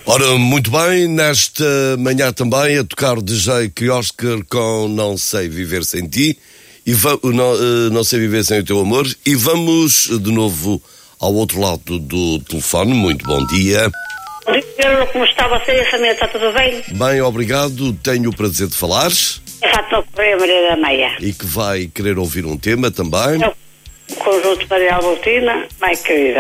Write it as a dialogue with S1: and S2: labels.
S1: Ora, muito bem, nesta manhã também a tocar o DJ Oscar com Não Sei Viver Sem Ti e não Sei Viver Sem o Teu Amor, e vamos de novo ao outro lado do telefone. Muito bom dia.
S2: Bom dia, como está você e a família, está tudo bem?
S1: Bem, obrigado, tenho o prazer de falar.
S2: É Fátima Correia, Maria da Meia.
S1: E que vai querer ouvir um tema também.
S2: É o conjunto Maria Albertina, mais querida.